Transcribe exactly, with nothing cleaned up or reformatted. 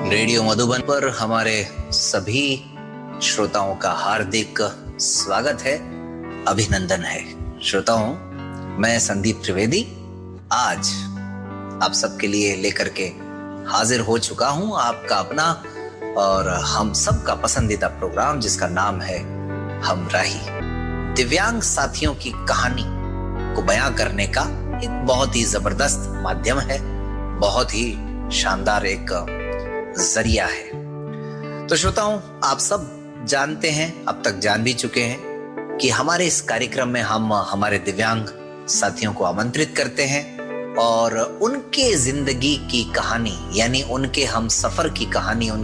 Radio Madhuban पर हमारे सभी श्रोताओं का हार्दिक स्वागत है, अभिनंदन है। श्रोताओं, मैं संदीप त्रिवेदी आज आप सबके लिए लेकर के हाजिर हो चुका हूं, आपका अपना और हम सबका पसंदीदा प्रोग्राम जिसका नाम है हमराही। दिव्यांग साथियों की कहानी को बयां करने का एक बहुत ही जबरदस्त माध्यम है, बहुत ही शानदार एक जरिया है। तो श्रोताओं, आप सब जानते हैं, अब तक जान भी चुके हैं कि हमारे इस कार्यक्रम में हम हमारे दिव्यांग साथियों को आमंत्रित करते हैं और उनके जिंदगी की कहानी यानी उनके हम सफर की कहानी,